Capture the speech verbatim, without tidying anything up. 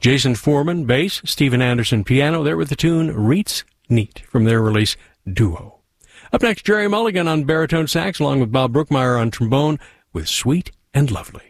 Jason Foreman, bass, Steven Anderson, piano, there with the tune Reets Neat from their release Duo. Up next, Jerry Mulligan on baritone sax, along with Bob Brookmeyer on trombone with Sweet and Lovely.